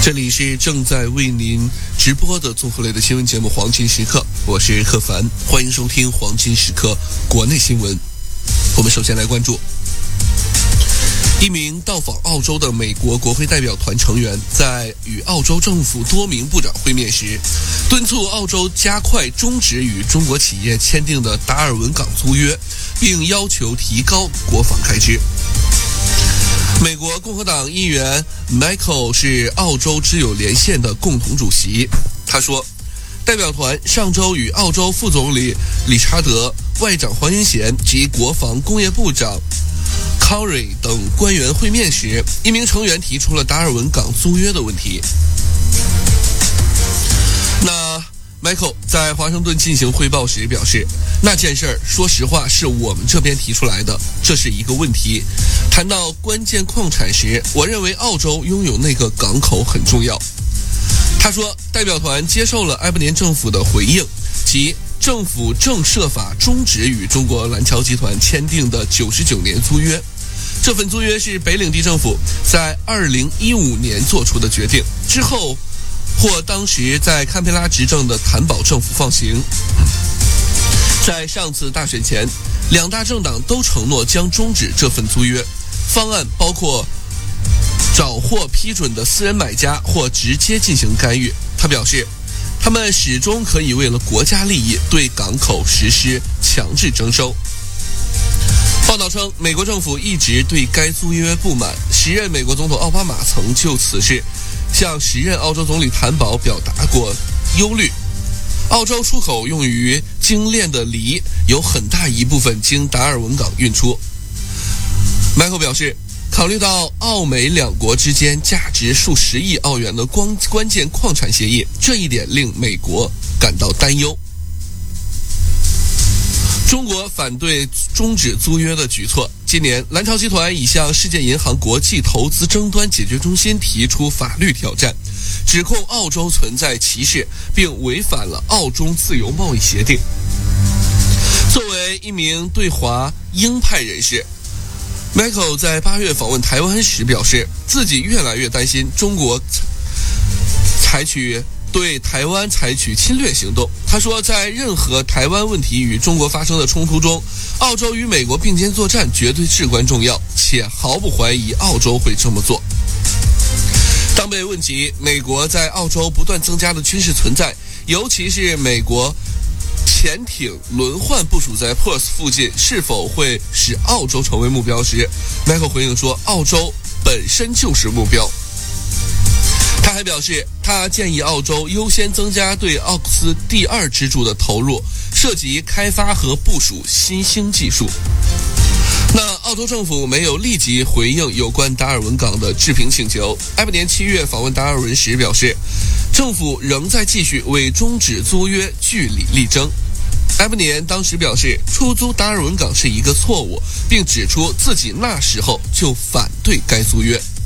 这里是正在为您直播的综合类的新闻节目《黄金时刻》，我是贺凡，欢迎收听《黄金时刻》国内新闻。我们首先来关注一名到访澳洲的美国国会代表团成员在与澳洲政府多名部长会面时，敦促澳洲加快终止与中国企业签订的达尔文港租约，并要求提高国防开支。美国共和党议员 Michael 是澳洲知友连线的共同主席。他说，代表团上周与澳洲副总理理查德、外长黄英贤及国防工业部长 Curry 等官员会面时，一名成员提出了达尔文港租约的问题。那 Michael 在华盛顿进行汇报时表示，那件事儿说实话是我们这边提出来的，这是一个问题。谈到关键矿产时，我认为澳洲拥有那个港口很重要。他说，代表团接受了埃伯年政府的回应，即政府正设法终止与中国蓝桥集团签订的99年租约。这份租约是北领地政府在2015年做出的决定，之后获当时在堪培拉执政的坦保政府放行。在上次大选前，两大政党都承诺将终止这份租约，方案包括找获批准的私人买家或直接进行干预。他表示，他们始终可以为了国家利益对港口实施强制征收。报道称，美国政府一直对该租约不满，时任美国总统奥巴马曾就此事向时任澳洲总理坦保表达过忧虑。澳洲出口用于精炼的锂有很大一部分经达尔文港运出。Michael 表示，考虑到澳美两国之间价值数十亿澳元的关键矿产协议，这一点令美国感到担忧。中国反对终止租约的举措。今年，蓝桥集团已向世界银行国际投资争端解决中心提出法律挑战，指控澳洲存在歧视，并违反了澳中自由贸易协定。作为一名对华鹰派人士， Michael 在8月访问台湾时表示，自己越来越担心中国对台湾采取侵略行动。他说，在任何台湾问题与中国发生的冲突中，澳洲与美国并肩作战绝对至关重要，且毫不怀疑澳洲会这么做。当被问及美国在澳洲不断增加的军事存在，尤其是美国潜艇轮换部署在 Perth 附近是否会使澳洲成为目标时， Michael 回应说，澳洲本身就是目标。他还表示，他建议澳洲优先增加对奥克斯第2支柱的投入，涉及开发和部署新兴技术。那澳洲政府没有立即回应有关达尔文港的置评请求。埃伯年7月访问达尔文时表示，政府仍在继续为终止租约据理力争。埃伯年当时表示，出租达尔文港是一个错误，并指出自己那时候就反对该租约。